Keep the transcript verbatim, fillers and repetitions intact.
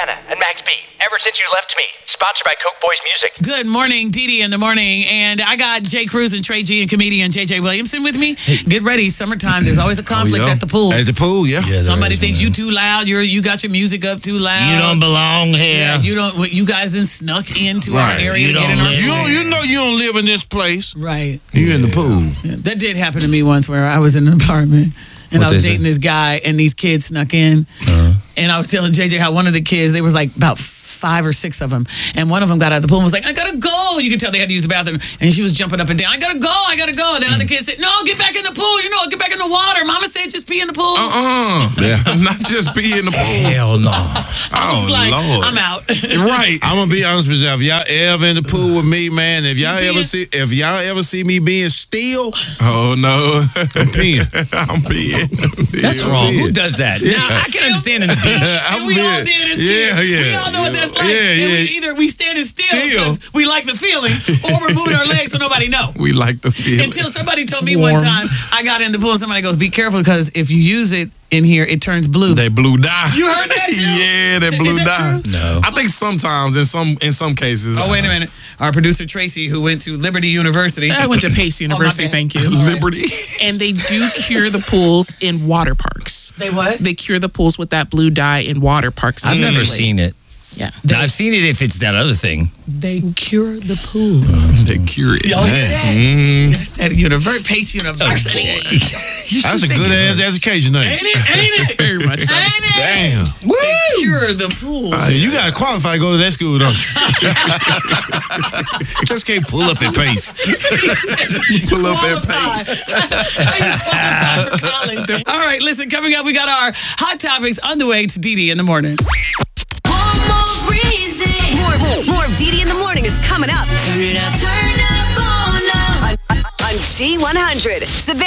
Rihanna, and Max B. Ever Since You Left Me. Sponsored by Coke Boys Music. Good morning, Dee Dee in the morning. And I got Jay Cruz and Trey G and comedian J J Williamson with me. Get ready. Summertime. There's always a conflict oh, yeah. at the pool. At the pool, yeah. yeah Somebody is, thinks man. you too loud. You're you got your music up too loud. You don't belong here. Yeah, you don't. You guys then snuck into Right. our area. You don't in our live- You, don't, you know you don't live in this place. Right. You in the pool. Yeah, that did happen to me once where I was in an apartment and What I was they dating say? this guy and these kids snuck in. Uh-huh. And I was telling J J how one of the kids, there was like about five or six of them, and one of them got out of the pool and was like, I gotta go. You could tell they had to use the bathroom, and she was jumping up and down. I gotta go, I gotta go. And the other kid said, no, get back in the pool. You know, get back in the water. Mama said just be in the pool. Uh-uh. Yeah. Not just be in the pool. Hell no. I was Oh, like, Lord. I'm out. Right. I'm gonna be honest with y'all. If y'all ever in the pool with me, man, if y'all You ever being- see if y'all ever see me being still, Oh no, I'm peeing. I'm peeing. That's Yeah, wrong. yeah. Who does that? Yeah. Now, I can understand in the beach. I'm And we all being- did as Yeah, kids. yeah. We all know what that's like. Yeah, And yeah. we either we standing still Still. because we like the feeling, or we're moving our legs so nobody know. We like the feeling. Until somebody told me one time, I got in the pool and somebody goes, be careful because if you use it in here, it turns blue. They blue dye. You heard that too? Yeah, they Is blue that dye. true? No. I think sometimes in some in some cases. Oh, wait a minute. Our producer, Tracy, who went to Liberty University. I went to Pace University, bad. thank you. Liberty. And they do cure the pools in water parks. They what? They cure the pools with that blue dye in water parks. I've never specifically. seen it. Yeah. Now, I've seen it if it's that other thing. They cure the pool. They curious. Y'all hear that? Mm. That's at Univer- Pace University. That's a good ass education name. Ain't it? Ain't it? Very much so. Ain't it? Damn. They cure the pool. Uh, you gotta qualify to go to that school, don't you? Just can't pull up at pace. Pull up at Qualified. pace. I qualified for college. All right, listen, coming up, we got our hot topics on the way. It's Dee Dee in the morning. One more reason. More, more, more of Dee Dee in the morning is coming up. Turn it up. Turn up on up. On, on, on G one hundred. Savannah.